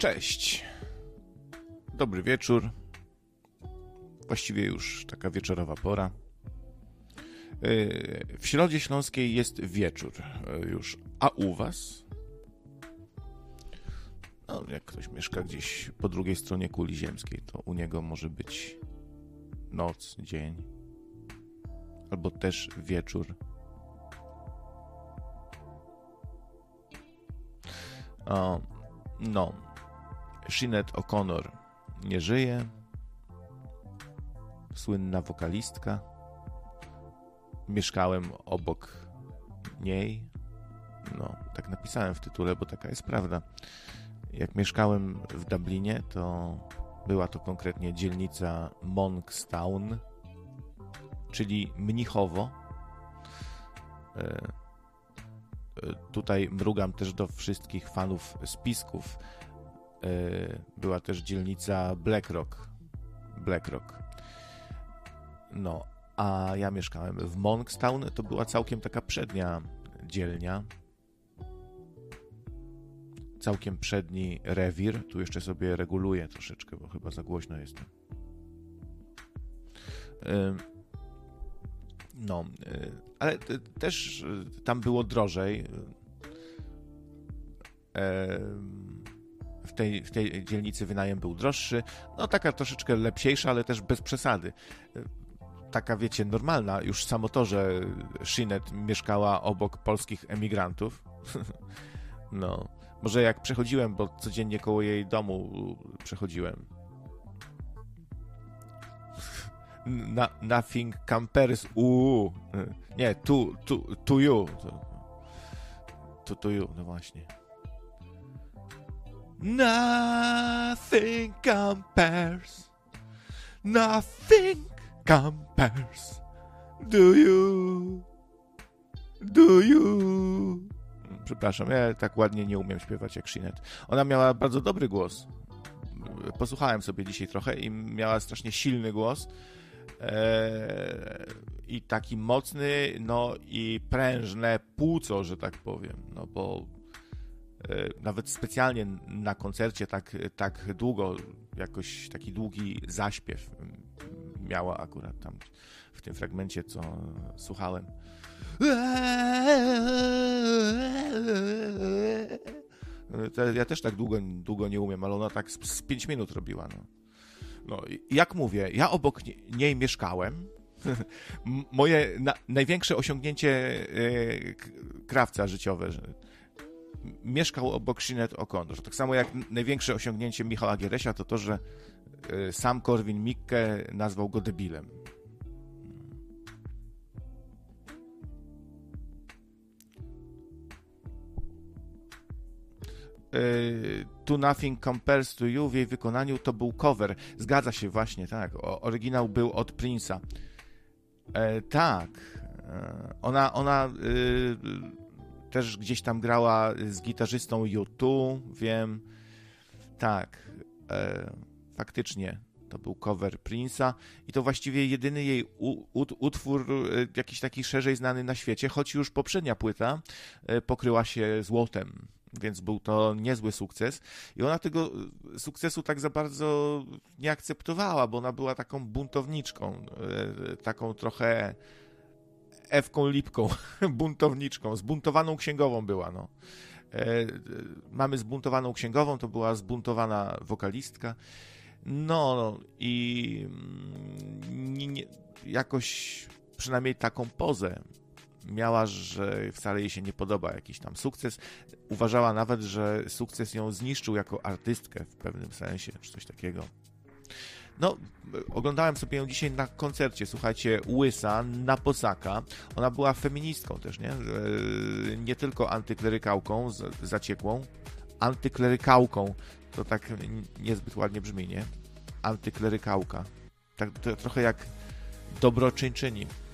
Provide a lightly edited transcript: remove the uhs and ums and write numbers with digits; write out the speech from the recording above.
Cześć. Dobry wieczór. Właściwie już taka wieczorowa pora. W Środzie Śląskiej jest wieczór już. A u was? No, jak ktoś mieszka gdzieś po drugiej stronie kuli ziemskiej, to u niego może być noc, dzień. Albo też wieczór. No. Sinead O'Connor nie żyje. Słynna wokalistka. Mieszkałem obok niej. No, tak napisałem w tytule, bo taka jest prawda. Jak mieszkałem w Dublinie, to była to konkretnie dzielnica Monkstown, czyli Mnichowo. Tutaj mrugam też do wszystkich fanów spisków. Była też dzielnica Blackrock. No, a ja mieszkałem w Monkstown. To była całkiem taka przednia dzielnia. Całkiem przedni rewir. Tu jeszcze sobie reguluję troszeczkę, bo chyba za głośno jestem. No, ale też tam było drożej. W tej dzielnicy wynajem był droższy. No, taka troszeczkę lepsiejsza, ale też bez przesady. Taka, wiecie, normalna. Już samo to, że Sinead mieszkała obok polskich emigrantów. No, może jak przechodziłem, bo codziennie koło jej domu przechodziłem. Nothing compares. Nie, to you. To you, no właśnie. Nothing compares. Nothing compares. Do you? Przepraszam, ja tak ładnie nie umiem śpiewać jak Sinead. Ona miała bardzo dobry głos. Posłuchałem sobie dzisiaj trochę i miała strasznie silny głos. I taki mocny, no i prężne płuco, że tak powiem. No bo nawet specjalnie na koncercie tak długo, jakoś taki długi zaśpiew miała akurat tam w tym fragmencie, co słuchałem. Ja też tak długo nie umiem, ale ona tak z 5 minut robiła. No, jak mówię, ja obok niej mieszkałem. Moje największe osiągnięcie krawca życiowe, mieszkał obok Sinead O'Connor. Tak samo jak największe osiągnięcie Michała Gieresia to, że sam Korwin-Mikke nazwał go debilem. To Nothing Compares to You w jej wykonaniu to był cover. Zgadza się, właśnie, tak. Oryginał był od Prince'a. Tak. Ona też gdzieś tam grała z gitarzystą U2, wiem. Tak. Faktycznie to był cover Prince'a i to właściwie jedyny jej utwór jakiś taki szerzej znany na świecie, choć już poprzednia płyta pokryła się złotem. Więc był to niezły sukces. I ona tego sukcesu tak za bardzo nie akceptowała, bo ona była taką buntowniczką, taką trochę Ewką Lipką, buntowniczką, zbuntowaną księgową była, no. Mamy zbuntowaną księgową, to była zbuntowana wokalistka. No i jakoś przynajmniej taką pozę miała, że wcale jej się nie podoba jakiś tam sukces. Uważała nawet, że sukces ją zniszczył jako artystkę w pewnym sensie, czy coś takiego. No, oglądałem sobie ją dzisiaj na koncercie, słuchajcie, łysa, na bosaka. Ona była feministką też, nie? Nie tylko antyklerykałką, zaciekłą. Antyklerykałką. To tak niezbyt ładnie brzmi, nie? Antyklerykałka. Tak trochę jak dobroczyńczyni.